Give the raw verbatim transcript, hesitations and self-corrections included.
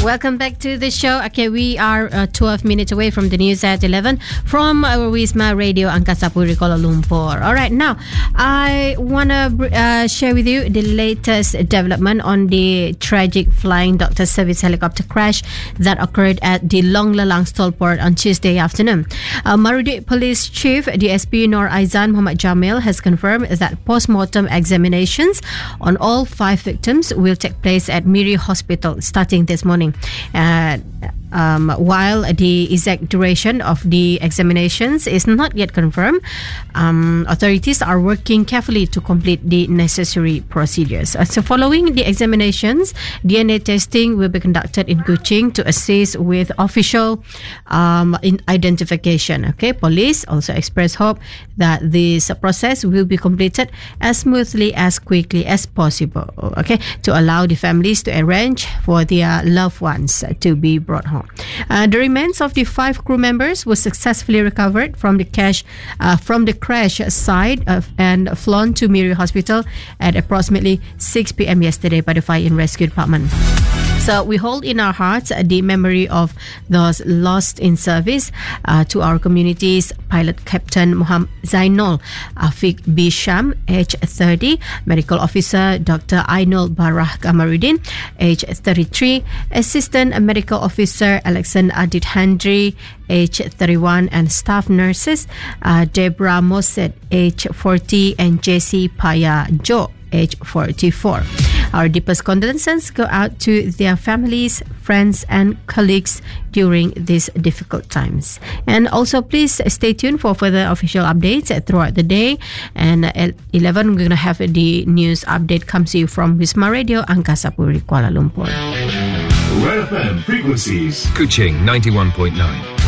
welcome back to the show. Okay, we are uh, twelve minutes away from the news at eleven from our Wisma Radio Angkasa Puri, Kuala Lumpur. All right, now I want to uh, share with you the latest development on the tragic flying doctor service helicopter crash that occurred at the Long Lelang Stall Port on Tuesday afternoon. Uh, Marudi Police Chief D S P Nor Aizan Muhammad Jamil has confirmed that post-mortem examinations on all five victims will take place at Miri Hospital starting this morning. Uh, um, while the exact duration of the examinations is not yet confirmed, um, authorities are working carefully to complete the necessary procedures. Uh, so following the examinations, D N A testing will be conducted in Kuching to assist with official um, in identification. Okay, police also express hope that this process will be completed as smoothly as quickly as possible. Okay, to allow the families to arrange for their loved ones to be brought home. Uh, the remains of the five crew members were successfully recovered from the cash uh, from the crash site uh, and flown to Miri Hospital at approximately six p.m. yesterday by the Fire and Rescue Department. So we hold in our hearts the memory of those lost in service. Uh, to our communities, Pilot Captain Muhammad Zainul Afiq Bisham, age thirty, Medical Officer Doctor Ainul Barah Kamarudin, age thirty-three, Assistant Medical Officer Alexander Adit Handri, age thirty-one, and staff nurses uh, Deborah Moset, age forty, and Jessie Paya Jo, age forty-four. Our deepest condolences go out to their families, friends, and colleagues during these difficult times. And also, please stay tuned for further official updates throughout the day. And at eleven, we're going to have the news update comes to you from Wisma Radio Angkasa Puri, Kuala Lumpur. Red F M frequencies. Kuching ninety-one point nine.